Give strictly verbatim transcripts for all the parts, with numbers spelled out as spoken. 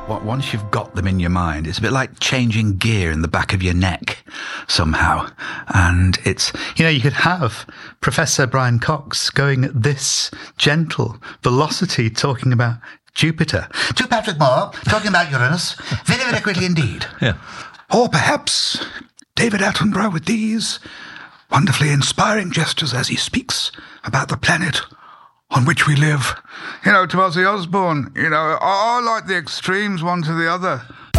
Once you've got them in your mind, it's a bit like changing gear in the back of your neck somehow. And it's, you know, you could have Professor Brian Cox going at this gentle velocity talking about Jupiter. To Patrick Moore, talking about Uranus, very, very quickly indeed. Yeah. Or perhaps David Attenborough with these wonderfully inspiring gestures as he speaks about the planet on which we live. You know, to Ozzy Osbourne, you know, I, I like the extremes one to the other.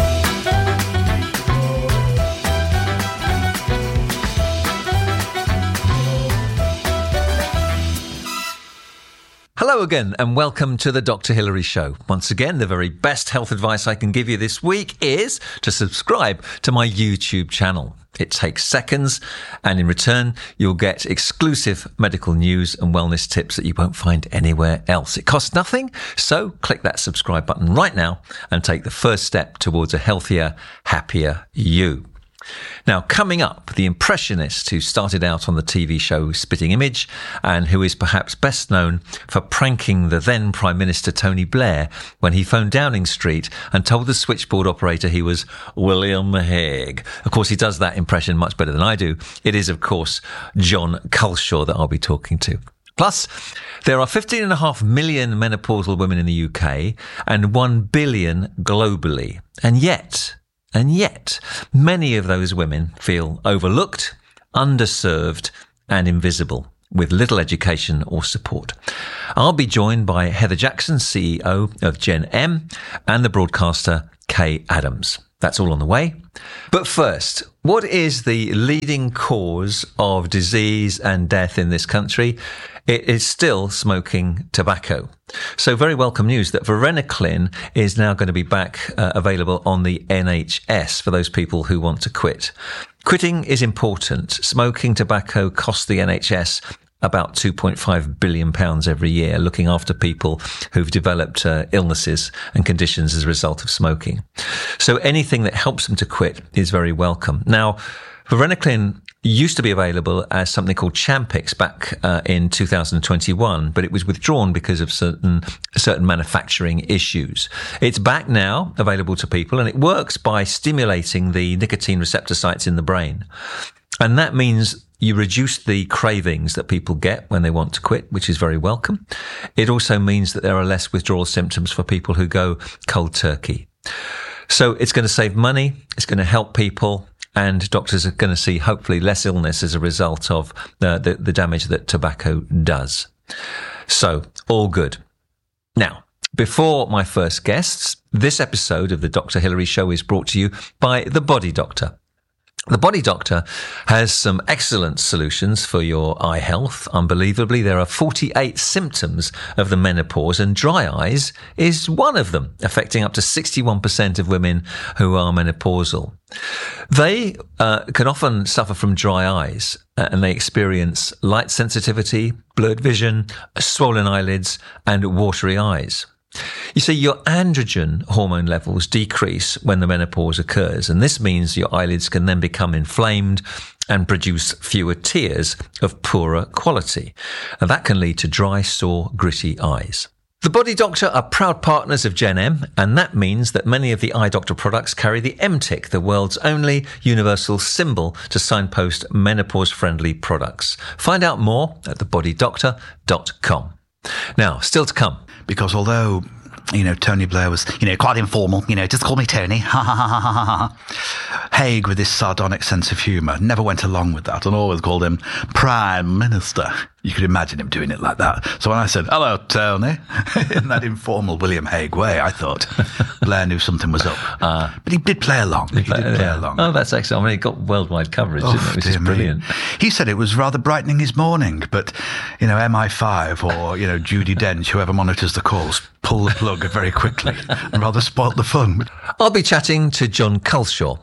Hello again and welcome to the Doctor Hilary Show. Once again, the very best health advice I can give you this week is to subscribe to my YouTube channel. It takes seconds, and in return, you'll get exclusive medical news and wellness tips that you won't find anywhere else. It costs nothing, so click that subscribe button right now and take the first step towards a healthier, happier you. Now, coming up, the impressionist who started out on the T V show Spitting Image and who is perhaps best known for pranking the then Prime Minister Tony Blair when he phoned Downing Street and told the switchboard operator he was William Hague. Of course, he does that impression much better than I do. It is, of course, John Culshaw that I'll be talking to. Plus, there are fifteen and a half million menopausal women in the U K and one billion globally. And yet... And yet, many of those women feel overlooked, underserved, and invisible, with little education or support. I'll be joined by Heather Jackson, C E O of Gen M, and the broadcaster Kay Adams. That's all on the way. But first, what is the leading cause of disease and death in this country? It is still smoking tobacco. So very welcome news that Varenicline is now going to be back uh, available on the N H S for those people who want to quit. Quitting is important. Smoking tobacco costs the N H S about two point five billion pounds every year, looking after people who've developed uh, illnesses and conditions as a result of smoking. So anything that helps them to quit is very welcome. Now, Varenicline used to be available as something called Champix back uh, in two thousand twenty-one, but it was withdrawn because of certain certain manufacturing issues. It's back now, available to people, and it works by stimulating the nicotine receptor sites in the brain. And that means you reduce the cravings that people get when they want to quit, which is very welcome. It also means that there are less withdrawal symptoms for people who go cold turkey. So it's going to save money, it's going to help people, and doctors are going to see hopefully less illness as a result of the, the, the damage that tobacco does. So, all good. Now, before my first guests, this episode of the Doctor Hilary Show is brought to you by The Body Doctor. The Body Doctor has some excellent solutions for your eye health. Unbelievably, there are forty-eight symptoms of the menopause, and dry eyes is one of them, affecting up to sixty-one percent of women who are menopausal. They uh, can often suffer from dry eyes, uh, and they experience light sensitivity, blurred vision, swollen eyelids, and watery eyes. You see, your androgen hormone levels decrease when the menopause occurs, and this means your eyelids can then become inflamed and produce fewer tears of poorer quality. And that can lead to dry, sore, gritty eyes. The Body Doctor are proud partners of Gen M, and that means that many of the eye doctor products carry the M tick, the world's only universal symbol to signpost menopause-friendly products. Find out more at the body doctor dot com. Now, still to come. Because although, you know, Tony Blair was, you know, quite informal, you know, just call me Tony, ha ha ha ha ha ha. Hague, with this sardonic sense of humour, never went along with that and always called him Prime Minister. You could imagine him doing it like that. So when I said, hello, Tony, in that informal William Hague way, I thought Blair knew something was up. Uh, but he did play along. He, he did play yeah. along. Oh, that's excellent. I mean, he got worldwide coverage, oh, didn't it? Which is brilliant. Me. He said it was rather brightening his morning, but, you know, M I five or, you know, Judi Dench, whoever monitors the calls, pull the plug very quickly and rather spoilt the fun. I'll be chatting to John Culshaw.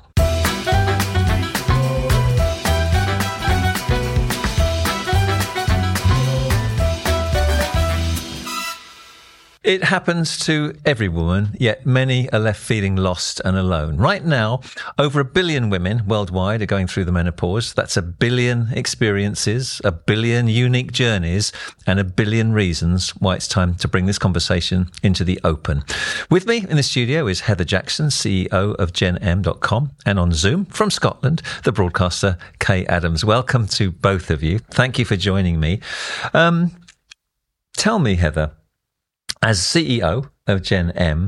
It happens to every woman, yet many are left feeling lost and alone. Right now, over a billion women worldwide are going through the menopause. That's a billion experiences, a billion unique journeys, and a billion reasons why it's time to bring this conversation into the open. With me in the studio is Heather Jackson, C E O of Gen M dot com, and on Zoom from Scotland, the broadcaster Kay Adams. Welcome to both of you. Thank you for joining me. Um, tell me, Heather, as C E O of Gen M,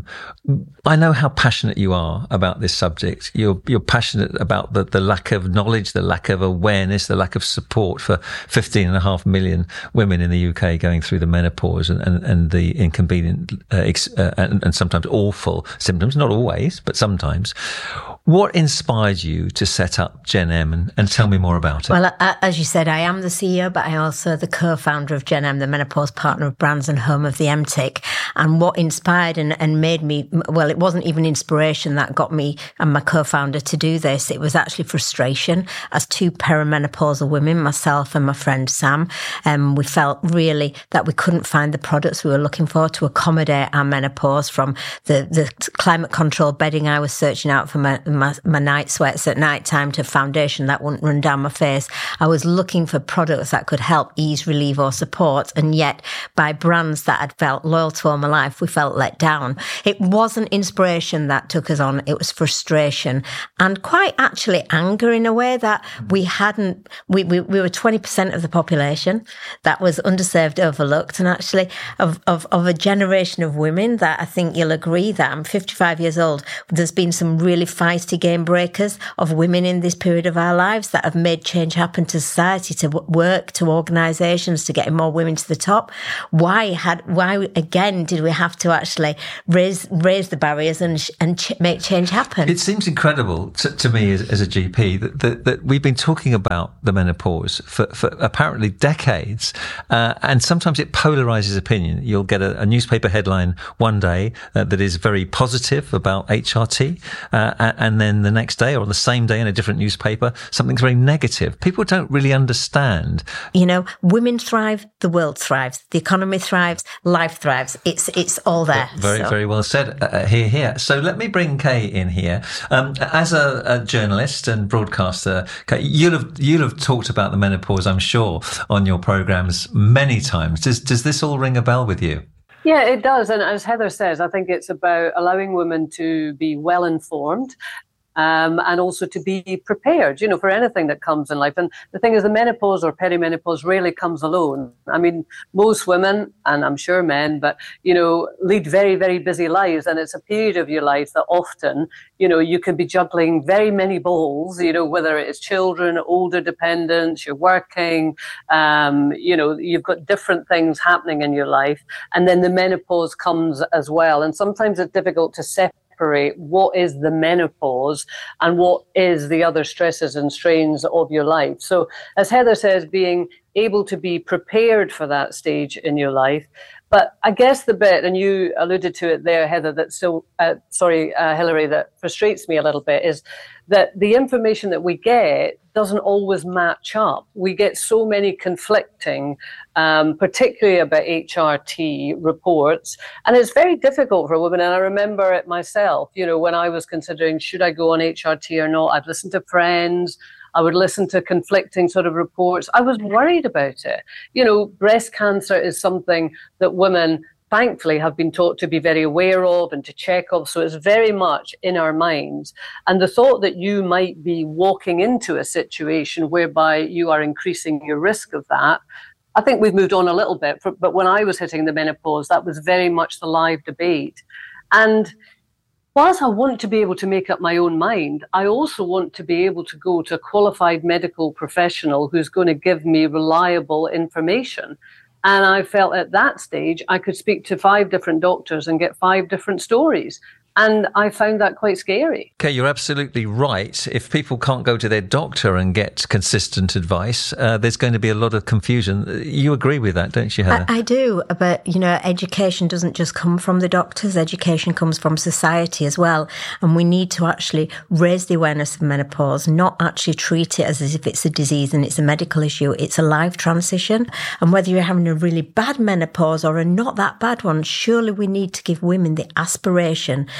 I know how passionate you are about this subject. You're you're passionate about the, the lack of knowledge, the lack of awareness, the lack of support for fifteen and a half million women in the U K going through the menopause and, and, and the inconvenient uh, ex, uh, and, and sometimes awful symptoms, not always, but sometimes. What inspired you to set up Gen M, and, and tell me more about it? Well, I, as you said, I am the C E O, but I also the co-founder of Gen M, the menopause partner of brands and home of the M T I C. And what inspired and, and made me, well, it wasn't even inspiration that got me and my co-founder to do this. It was actually frustration. As two perimenopausal women, myself and my friend Sam, um, we felt really that we couldn't find the products we were looking for to accommodate our menopause, from the, the climate control bedding I was searching out for my, my, my night sweats at night time to foundation that wouldn't run down my face. I was looking for products that could help ease, relieve or support. And yet by brands that I'd felt loyal to all my life, we felt let down. It wasn't inspiration that took us on. It was frustration and quite actually anger in a way that we hadn't, we, we, we were twenty percent of the population that was underserved, overlooked, and actually of, of, of a generation of women that I think you'll agree that I'm fifty-five years old. There's been some really feisty game breakers of women in this period of our lives that have made change happen to society, to work, to organisations, to getting more women to the top. Why had, why again did we have to actually raise raise the barriers and and ch- make change happen? It seems incredible to, to me as, as a G P that, that, that we've been talking about the menopause for, for apparently decades, uh, and sometimes it polarizes opinion. You'll get a, a newspaper headline one day uh, that is very positive about H R T, uh, and then the next day or on the same day in a different newspaper, something's very negative. People don't really understand. You know, women thrive, the world thrives, the economy thrives, life thrives. It's it's all there. Very, so. very well said. Uh, here, here. So let me bring Kay in here. Um, as a, a journalist and broadcaster, Kay, you'll have you'll have talked about the menopause, I'm sure, on your programs many times. Does does this all ring a bell with you? Yeah, it does. And as Heather says, I think it's about allowing women to be well informed. Um, and also to be prepared, you know, for anything that comes in life. And the thing is, the menopause or perimenopause rarely comes alone. I mean, most women, and I'm sure men, but, you know, lead very, very busy lives. And it's a period of your life that often, you know, you can be juggling very many balls, you know, whether it is children, older dependents, you're working, um, you know, you've got different things happening in your life. And then the menopause comes as well. And sometimes it's difficult to separate what is the menopause and what is the other stresses and strains of your life. So as Heather says, being able to be prepared for that stage in your life. But I guess the bit, and you alluded to it there, Heather, that still, uh, sorry, uh, Hilary, that frustrates me a little bit is that the information that we get doesn't always match up. We get so many conflicting, um, particularly about H R T reports, and it's very difficult for women. And I remember it myself, you know, when I was considering, should I go on H R T or not? I'd listen to friends. I would listen to conflicting sort of reports. I was worried about it. You know, breast cancer is something that women, thankfully, have been taught to be very aware of and to check of. So it's very much in our minds. And the thought that you might be walking into a situation whereby you are increasing your risk of that, I think we've moved on a little bit. But when I was hitting the menopause, that was very much the live debate. And whilst I want to be able to make up my own mind, I also want to be able to go to a qualified medical professional who's going to give me reliable information. And I felt at that stage I could speak to five different doctors and get five different stories. And I found that quite scary. Okay, you're absolutely right. If people can't go to their doctor and get consistent advice, uh, there's going to be a lot of confusion. You agree with that, don't you, Heather? I, I do. But, you know, education doesn't just come from the doctors. Education comes from society as well. And we need to actually raise the awareness of menopause, not actually treat it as, as if it's a disease and it's a medical issue. It's a life transition. And whether you're having a really bad menopause or a not that bad one, surely we need to give women the aspiration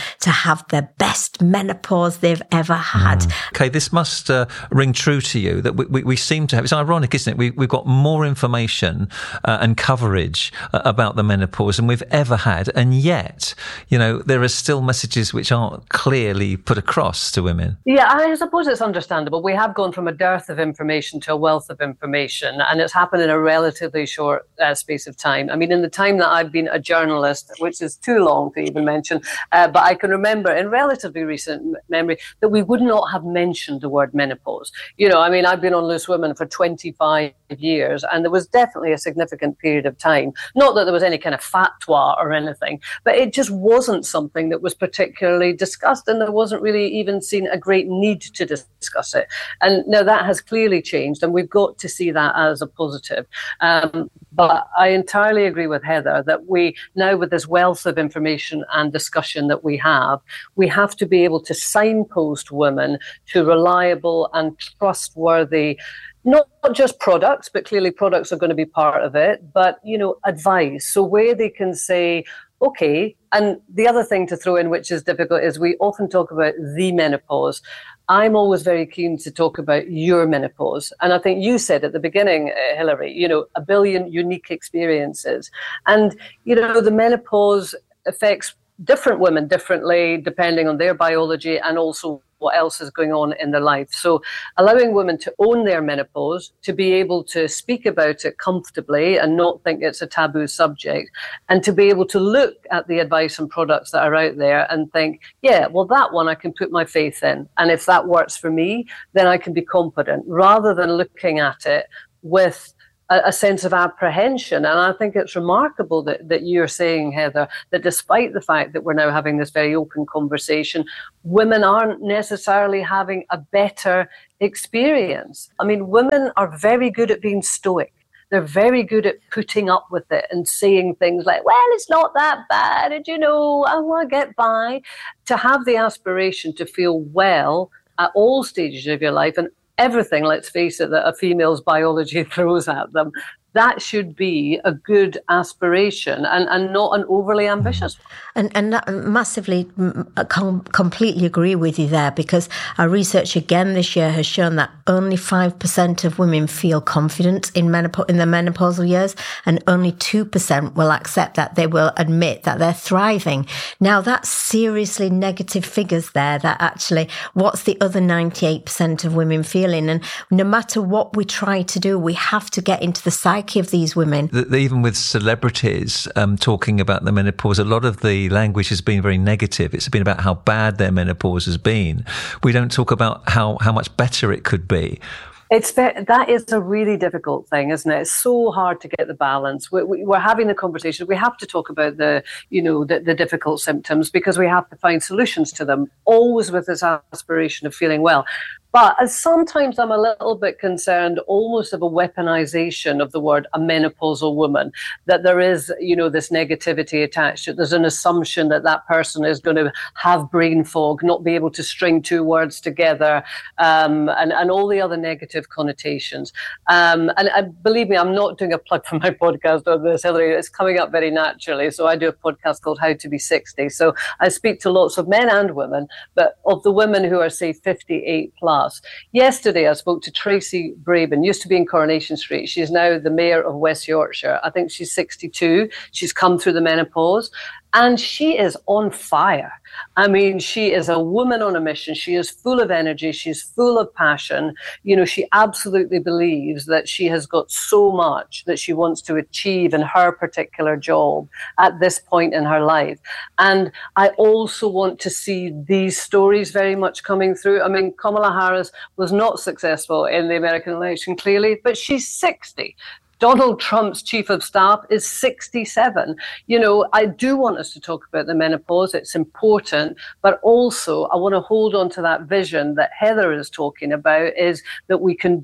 to have the best menopause they've ever had. Mm. Okay, this must uh, ring true to you that we, we, we seem to have, it's ironic, isn't it? We, we've got more information uh, and coverage uh, about the menopause than we've ever had. And yet, you know, there are still messages which aren't clearly put across to women. Yeah, I suppose it's understandable. We have gone from a dearth of information to a wealth of information, and it's happened in a relatively short uh, space of time. I mean, in the time that I've been a journalist, which is too long to even mention, uh, but I can remember in relatively recent m- memory that we would not have mentioned the word menopause. You know, I mean, I've been on Loose Women for twenty-five years, and there was definitely a significant period of time, not that there was any kind of fatwa or anything, but it just wasn't something that was particularly discussed, and there wasn't really even seen a great need to discuss it. And now that has clearly changed, and we've got to see that as a positive. Um, but I entirely agree with Heather that we now, with this wealth of information and discussion that we have, we have to be able to signpost women to reliable and trustworthy, not just products, but clearly products are going to be part of it, but, you know, advice. So where they can say, okay, and the other thing to throw in, which is difficult, is we often talk about the menopause. I'm always very keen to talk about your menopause. And I think you said at the beginning, uh, Hilary, you know, a billion unique experiences. And, you know, the menopause affects different women differently, depending on their biology and also what else is going on in their life. So allowing women to own their menopause, to be able to speak about it comfortably and not think it's a taboo subject, and to be able to look at the advice and products that are out there and think, yeah, well, that one I can put my faith in. And if that works for me, then I can be confident, rather than looking at it with a sense of apprehension. And I think it's remarkable that, that you're saying, Heather, that despite the fact that we're now having this very open conversation, women aren't necessarily having a better experience. I mean, women are very good at being stoic. They're very good at putting up with it and saying things like, well, it's not that bad, and, you know, I want to get by. To have the aspiration to feel well at all stages of your life, and everything, let's face it, that a female's biology throws at them, that should be a good aspiration and, and not an overly ambitious one. And, and that massively, com- completely agree with you there, because our research again this year has shown that only five percent of women feel confident in, menop- in their menopausal years, and only two percent will accept that, they will admit that they're thriving. Now, that's seriously negative figures there, that actually, what's the other ninety-eight percent of women feeling? And no matter what we try to do, we have to get into the psyche of these women. The, the, even with celebrities um, talking about the menopause, a lot of the language has been very negative. It's been about how bad their menopause has been. We don't talk about how, how much better it could be. It's that is a really difficult thing, isn't it? It's so hard to get the balance. We, we, we're having the conversation. We have to talk about the, you know, the, the difficult symptoms, because we have to find solutions to them, always with this aspiration of feeling well. But sometimes I'm a little bit concerned almost of a weaponization of the word a menopausal woman, that there is, you know, this negativity attached to it. There's an assumption that that person is going to have brain fog, not be able to string two words together, um, and, and all the other negative connotations. Um, and, and believe me, I'm not doing a plug for my podcast on this, Hilary. It's coming up very naturally. So I do a podcast called How to Be sixty. So I speak to lots of men and women, but of the women who are, say, fifty-eight plus. Yesterday, I spoke to Tracy Braben, used to be in Coronation Street. She's now the mayor of West Yorkshire. I think she's sixty-two. She's come through the menopause, and she is on fire. I mean, she is a woman on a mission. She is full of energy. She's full of passion. You know, she absolutely believes that she has got so much that she wants to achieve in her particular job at this point in her life. And I also want to see these stories very much coming through. I mean, Kamala Harris was not successful in the American election, clearly, but she's sixty. Donald Trump's chief of staff is sixty-seven. You know, I do want us to talk about the menopause. It's important, but also I want to hold on to that vision that Heather is talking about, is that we can do it.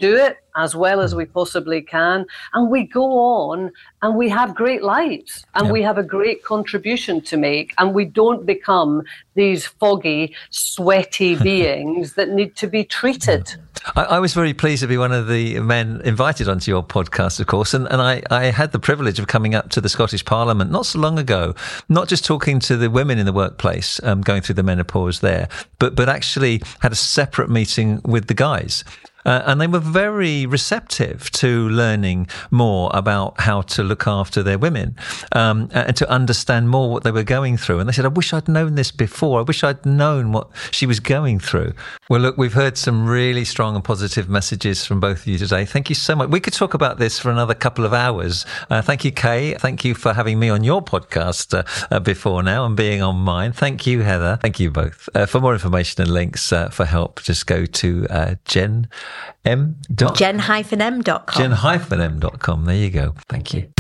as well as we possibly can, and we go on and we have great lives, and yeah. we have a great contribution to make, and we don't become these foggy, sweaty beings that need to be treated. I, I was very pleased to be one of the men invited onto your podcast, of course, and, and I, I had the privilege of coming up to the Scottish Parliament not so long ago, not just talking to the women in the workplace, um, going through the menopause there, but, but actually had a separate meeting with the guys. Uh, and they were very receptive to learning more about how to look after their women, um, and to understand more what they were going through. And they said, I wish I'd known this before. I wish I'd known what she was going through. Well, look, we've heard some really strong and positive messages from both of you today. Thank you so much. We could talk about this for another couple of hours. Uh, thank you, Kay. Thank you for having me on your podcast uh, uh, before now and being on mine. Thank you, Heather. Thank you both. Uh, for more information and links uh, for help, just go to uh, Jen. M. Dot, Jen M dot com. Jen M dot com. There you go. Thank you.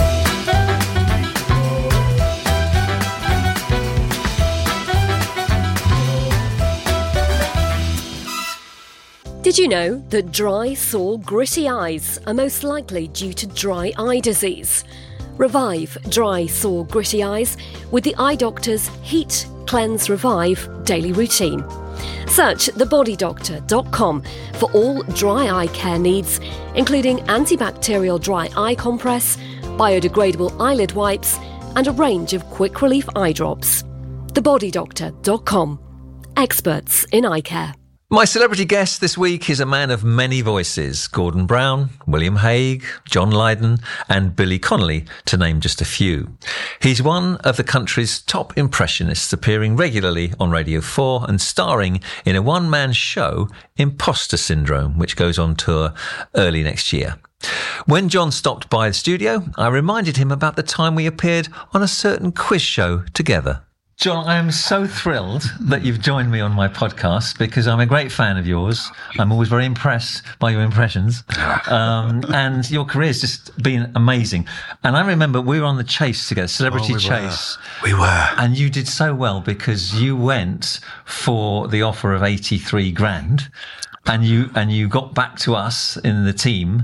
Did you know that dry, sore, gritty eyes are most likely due to dry eye disease? Revive dry, sore, gritty eyes with the Eye Doctor's Heat, Cleanse, Revive daily routine. Search the body doctor dot com for all dry eye care needs, including antibacterial dry eye compress, biodegradable eyelid wipes, and a range of quick relief eye drops. the body doctor dot com. Experts in eye care. My celebrity guest this week is a man of many voices. Gordon Brown, William Hague, John Lydon and Billy Connolly, to name just a few. He's one of the country's top impressionists, appearing regularly on Radio four and starring in a one-man show, Imposter Syndrome, which goes on tour early next year. When John stopped by the studio, I reminded him about the time we appeared on a certain quiz show together. John, I am so thrilled that you've joined me on my podcast because I'm a great fan of yours. I'm always very impressed by your impressions. Um, and your career's just been amazing. And I remember we were on the Chase together, Celebrity Oh, we Chase. were. We were. And you did so well because you went for the offer of eighty-three grand. And you and you got back to us in the team